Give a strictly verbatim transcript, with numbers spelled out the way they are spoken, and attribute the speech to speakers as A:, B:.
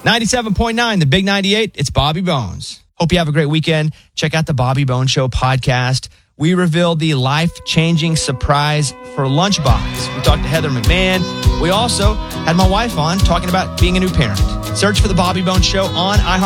A: ninety-seven point nine, the Big ninety-eight, it's Bobby Bones. Hope you have a great weekend. Check out the Bobby Bones Show podcast. We revealed the life-changing surprise for Lunchbox. We talked to Heather McMahon. We also had my wife on talking about being a new parent. Search for the Bobby Bones Show on iHeartRadio.